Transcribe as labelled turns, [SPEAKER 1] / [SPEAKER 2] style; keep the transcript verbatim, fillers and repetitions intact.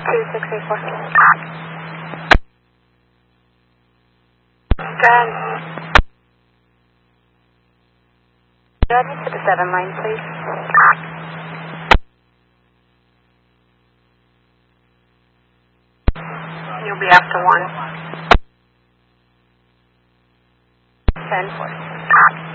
[SPEAKER 1] two six eight four. Go ahead. Go ahead to the seven line, please. You'll be after one. ten four.